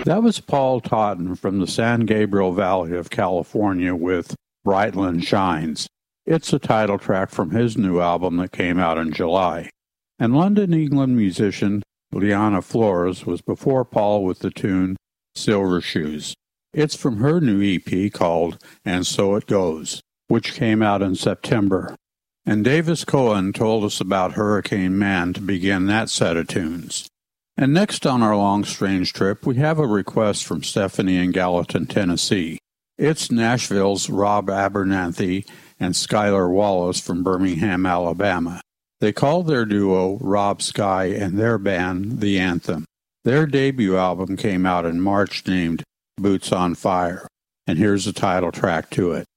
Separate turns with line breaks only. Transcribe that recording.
That was Paul Totten from the San Gabriel Valley of California with Brightland Shines. It's a title track from his new album that came out in July. And London, England musician Liana Flores was before Paul with the tune Silver Shoes. It's from her new EP called And So It Goes, which came out in September. And Davis Cohen told us about Hurricane Man to begin that set of tunes. And next on our long, strange trip, we have a request from Stephanie in Gallatin, Tennessee. It's Nashville's Rob Abernathy and Skylar Wallace from Birmingham, Alabama. They call their duo Rob Sky and their band The Anthem. Their debut album came out in March named Boots on Fire, and here's the title track to it.